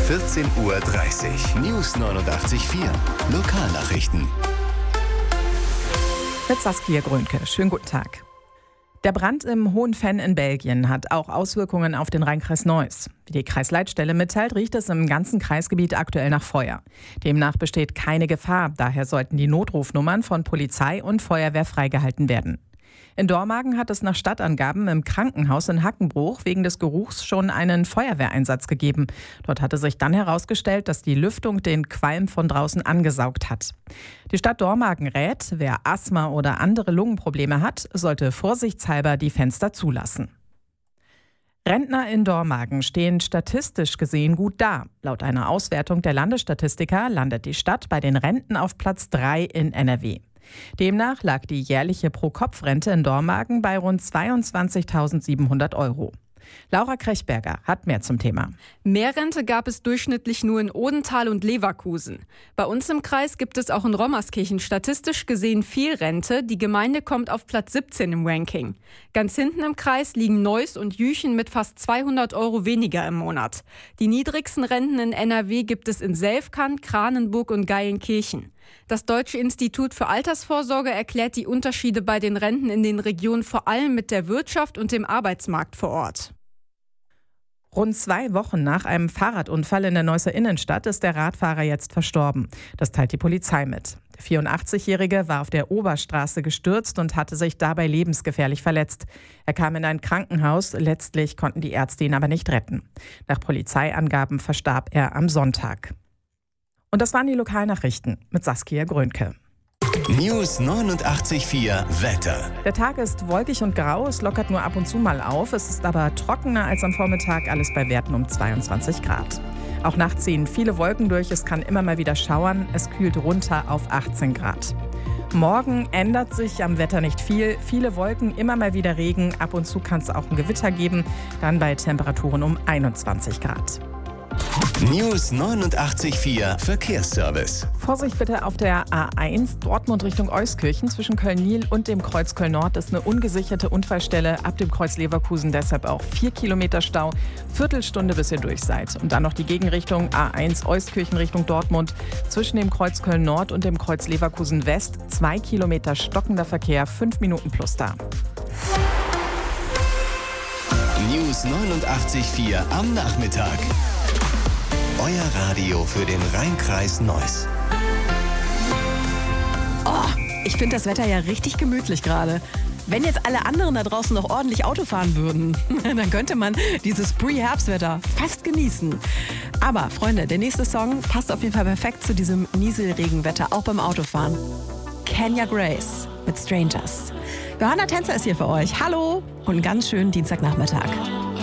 14:30 Uhr. News 89.4. Lokalnachrichten. Mit Saskia Grönke. Schönen guten Tag. Der Brand im Hohenfenn in Belgien hat auch Auswirkungen auf den Rheinkreis Neuss. Wie die Kreisleitstelle mitteilt, riecht es im ganzen Kreisgebiet aktuell nach Feuer. Demnach besteht keine Gefahr. Daher sollten die Notrufnummern von Polizei und Feuerwehr freigehalten werden. In Dormagen hat es nach Stadtangaben im Krankenhaus in Hackenbruch wegen des Geruchs schon einen Feuerwehreinsatz gegeben. Dort hatte sich dann herausgestellt, dass die Lüftung den Qualm von draußen angesaugt hat. Die Stadt Dormagen rät, wer Asthma oder andere Lungenprobleme hat, sollte vorsichtshalber die Fenster zulassen. Rentner in Dormagen stehen statistisch gesehen gut da. Laut einer Auswertung der Landesstatistiker landet die Stadt bei den Renten auf Platz 3 in NRW. Demnach lag die jährliche Pro-Kopf-Rente in Dormagen bei rund 22.700 €. Laura Krechberger hat mehr zum Thema. Mehr Rente gab es durchschnittlich nur in Odenthal und Leverkusen. Bei uns im Kreis gibt es auch in Rommerskirchen statistisch gesehen viel Rente. Die Gemeinde kommt auf Platz 17 im Ranking. Ganz hinten im Kreis liegen Neuss und Jüchen mit fast 200 € weniger im Monat. Die niedrigsten Renten in NRW gibt es in Selfkant, Kranenburg und Geilenkirchen. Das Deutsche Institut für Altersvorsorge erklärt die Unterschiede bei den Renten in den Regionen vor allem mit der Wirtschaft und dem Arbeitsmarkt vor Ort. Rund 2 Wochen nach einem Fahrradunfall in der Neusser Innenstadt ist der Radfahrer jetzt verstorben. Das teilt die Polizei mit. Der 84-Jährige war auf der Oberstraße gestürzt und hatte sich dabei lebensgefährlich verletzt. Er kam in ein Krankenhaus, letztlich konnten die Ärzte ihn aber nicht retten. Nach Polizeiangaben verstarb er am Sonntag. Und das waren die Lokalnachrichten mit Saskia Grönke. News 89.4 Wetter. Der Tag ist wolkig und grau, es lockert nur ab und zu mal auf. Es ist aber trockener als am Vormittag, alles bei Werten um 22 Grad. Auch nachts ziehen viele Wolken durch, es kann immer mal wieder schauern, es kühlt runter auf 18 Grad. Morgen ändert sich am Wetter nicht viel. Viele Wolken, immer mal wieder Regen, ab und zu kann es auch ein Gewitter geben, dann bei Temperaturen um 21 Grad. News 89.4 Verkehrsservice. Vorsicht bitte auf der A1 Dortmund Richtung Euskirchen. Zwischen Köln-Nil und dem Kreuz Köln-Nord ist eine ungesicherte Unfallstelle. Ab dem Kreuz Leverkusen deshalb auch 4 Kilometer Stau. Viertelstunde, bis ihr durch seid. Und dann noch die Gegenrichtung A1 Euskirchen Richtung Dortmund. Zwischen dem Kreuz Köln-Nord und dem Kreuz Leverkusen West 2 Kilometer stockender Verkehr, 5 Minuten plus da. News 89.4 am Nachmittag. Euer Radio für den Rheinkreis Neuss. Oh, ich finde das Wetter ja richtig gemütlich gerade. Wenn jetzt alle anderen da draußen noch ordentlich Auto fahren würden, dann könnte man dieses Pre-Herbstwetter fast genießen. Aber Freunde, der nächste Song passt auf jeden Fall perfekt zu diesem Nieselregenwetter, auch beim Autofahren. Kenya Grace mit Strangers. Johanna Tänzer ist hier für euch. Hallo und einen ganz schönen Dienstagnachmittag.